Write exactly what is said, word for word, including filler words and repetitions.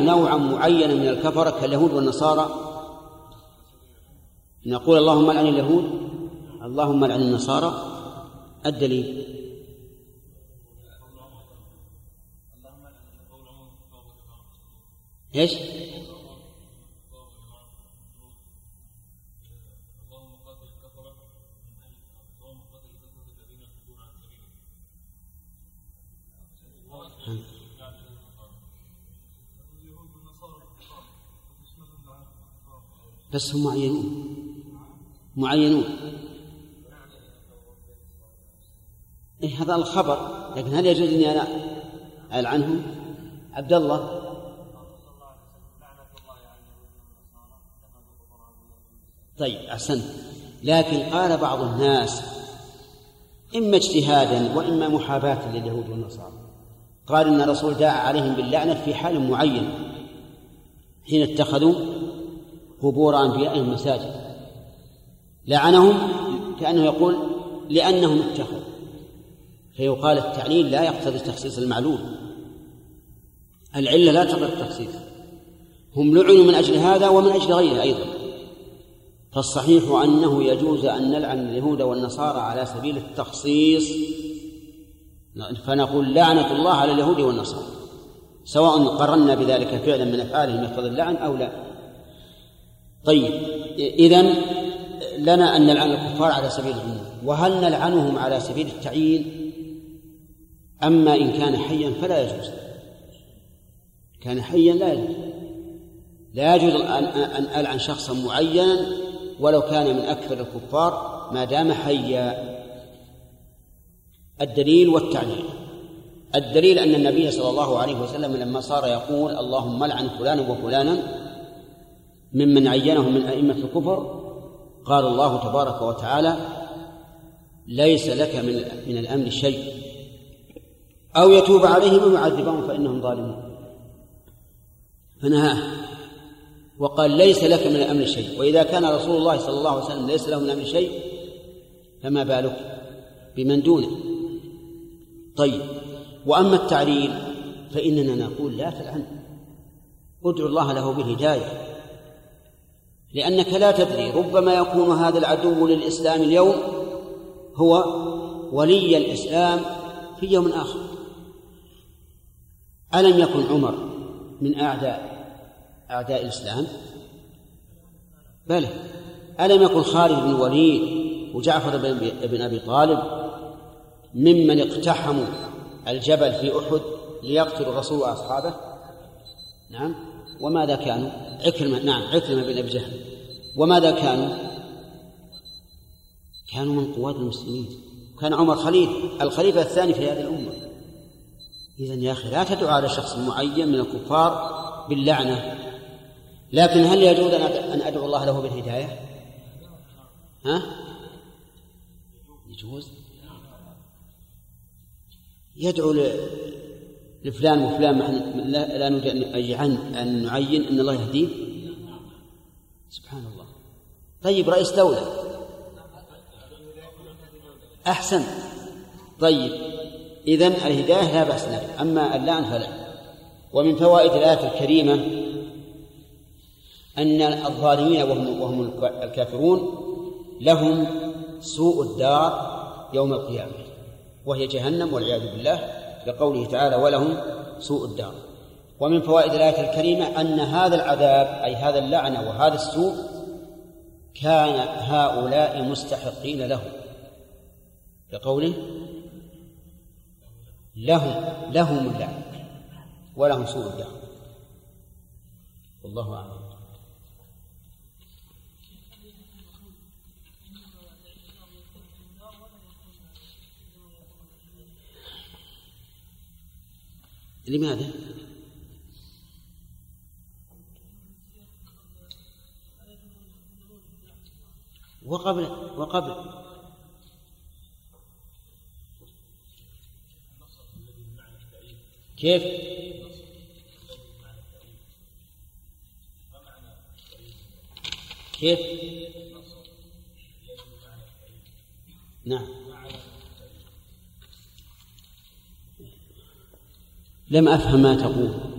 نوعا معينا من الكفرة كاليهود والنصارى نقول اللهم لعن اليهود اللهم لعن النصارى. الدليل ايش؟ بس هم معينون معينون إيه هذا الخبر، لكن هل يجوز أني أنا ألعنهم؟ عبد الله طيب أحسنت. لكن قال بعض الناس إما اجتهادا وإما محاباة لليهود والنصارى، قال إن الرسول دعا عليهم باللعنة في حال معين حين اتخذوا قبور أنبيائهم مساجد، لعنهم كأنه يقول لأنهم اتخذوا، فيقال التعليل لا يقتضي تخصيص المعلول، العلة لا تقتضي التخصيص، هم لعنوا من أجل هذا ومن أجل غيره أيضا. فالصحيح أنه يجوز أن نلعن اليهود والنصارى على سبيل التخصيص، فنقول لعنة الله على اليهود والنصارى سواء قررنا بذلك فعلا من أفعالهم يقتضي اللعن أو لا. طيب إذن لنا أن نلعن الكفار على سبيل العموم، وهل نلعنهم على سبيل التعيين؟ أما إن كان حيا فلا يجوز، كان حيا لا يجوز، لا يجوز أن ألعن شخصا معينا ولو كان من أكثر الكفار ما دام حيا. الدليل والتعليل. الدليل أن النبي صلى الله عليه وسلم لما صار يقول اللهم لعن فلانا وفلانا ممن عينهم من أئمة الكفر، قال الله تبارك وتعالى ليس لك من, من الأمر شيء أو يتوب عليهم أو يعذبهم فإنهم ظالمون، فنهاه وقال ليس لك من الأمر شيء. وإذا كان رسول الله صلى الله عليه وسلم ليس له من الأمر شيء فما بالك بمن دونه. طيب وأما التعليل فإننا نقول لا تلعن، ادعو الله له بالهداية، لأنك لا تدري ربما يكون هذا العدو للإسلام اليوم هو ولي الإسلام في يوم آخر. ألم يكن عمر من أعداء أعداء الإسلام؟ بلى. ألم يكن خالد بن الوليد وجعفر بن أبي طالب ممن اقتحموا الجبل في أحد ليقتلوا الرسول وأصحابه؟ نعم. وماذا كانوا؟ عكرمة، نعم عكرمة بن أبي جهل. وماذا كانوا؟ كانوا من قوات المسلمين، كان عمر خليفة الخليفة الثاني في هذه الأمة. إذن يا أخي لا تدعو على شخص معين من الكفار باللعنة. لكن هل يجوز أن أدعو الله له بالهداية؟ ها؟ يجوز يدعو لفلان وفلان لا نريد أن نعين أن الله يهديه؟ سبحان الله. طيب رئيس دولة أحسن. طيب إذن الهداية لا بأس لها، أما اللعن فلا. ومن فوائد الآية الكريمة أن الظالمين وهم, وهم الكافرون لهم سوء الدار يوم القيامة وهي جهنم والعياذ بالله، لقوله تعالى ولهم سوء الدار. ومن فوائد الآية الكريمة أن هذا العذاب أي هذا اللعنة وهذا السوء كان هؤلاء مستحقين له، لقوله لهم لهم اللعنة ولهم سوء الدار. والله أعلم. لماذا؟ وقبل وقبل كيف؟ كيف؟ نعم لم أفهم ما تقول.